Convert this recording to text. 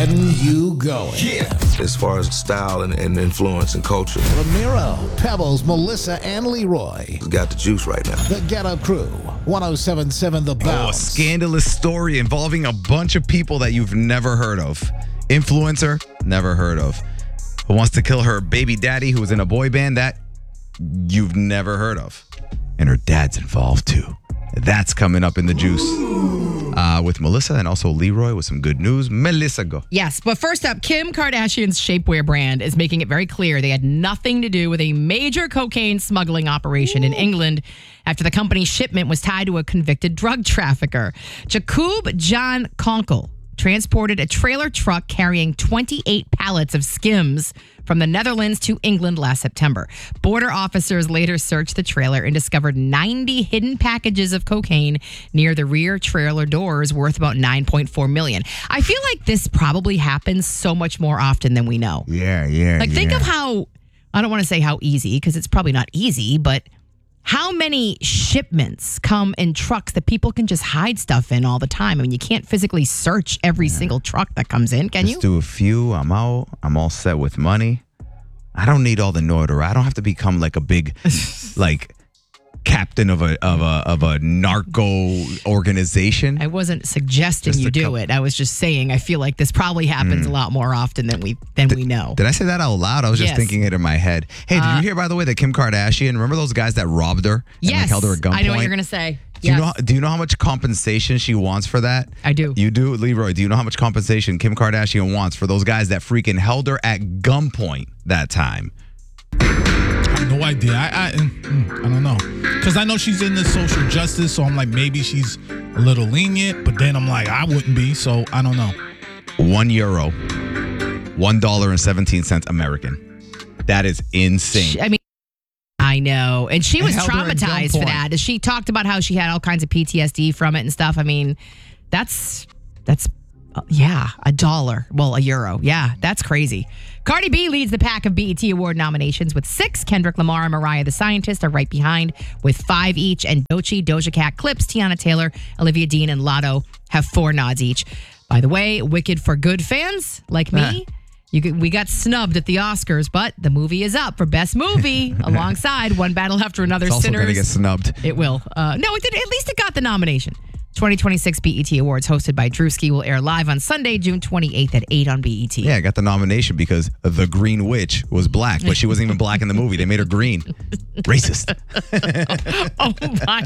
getting you going. Yeah. As far as style and influence and culture. Ramiro, Pebbles, Melissa, and Leroy. It's got the juice right now. The Get Up Crew, 107.7 The Bounce. A scandalous story involving a bunch of people that you've never heard of. Influencer, never heard of. Who wants to kill her baby daddy who was in a boy band that you've never heard of. And her dad's involved too. That's coming up in the juice with Melissa and also Leroy with some good news. Melissa, go. Yes, but first up, Kim Kardashian's shapewear brand is making it very clear they had nothing to do with a major cocaine smuggling operation in England after the company's shipment was tied to a convicted drug trafficker. Jakub Jan Konkel transported a trailer truck carrying 28 pallets of Skims from the Netherlands to England last September. Border officers later searched the trailer and discovered 90 hidden packages of cocaine near the rear trailer doors worth about $9.4 million. I feel like this probably happens so much more often than we know. Yeah. Like, think of how, I don't want to say how easy, because it's probably not easy, but how many shipments come in trucks that people can just hide stuff in all the time? I mean, you can't physically search every single truck that comes in, can Just do a few. I'm out. I'm all set with money. I don't need all the notoriety. I don't have to become like a big, like, captain of a narco organization. I wasn't suggesting Just you a do couple. it. I was just saying I feel like this probably happens a lot more often than we know. Did I say that out loud? I was just Yes. thinking it in my head. Hey, did you hear, by the way, that Kim Kardashian, remember those guys that robbed her? And Yes, like held her at gunpoint? I know what you're going to say. Do you know how much compensation she wants for that? I do. You do? Leroy, do you know how much compensation Kim Kardashian wants for those guys that freaking held her at gunpoint that time? I have no idea. I don't know. Because I know she's in the social justice, so I'm like, maybe she's a little lenient, but then I'm like, I wouldn't be, so I don't know. €1, $1.17 American. That is insane. I mean, I know. And she was held her at traumatized for gunpoint. that. She talked about how she had all kinds of PTSD from it and stuff. I mean, that's yeah, $1. Well, €1. Yeah, that's crazy. Cardi B leads the pack of BET Award nominations with 6. Kendrick Lamar and Mariah the Scientist are right behind with 5 each. And Doja Cat, Clips, Tiana Taylor, Olivia Dean, and Lotto have 4 nods each. By the way, Wicked for Good fans like me, we got snubbed at the Oscars, but the movie is up for Best Movie alongside One Battle After Another. It's also Sinners. going to get snubbed. It will. No, it did. At least it got the nomination. 2026 BET Awards hosted by Drewski will air live on Sunday, June 28th at 8 on BET. Yeah, I got the nomination because the Green Witch was black, but she wasn't even black in the movie. They made her green. Racist. Oh, my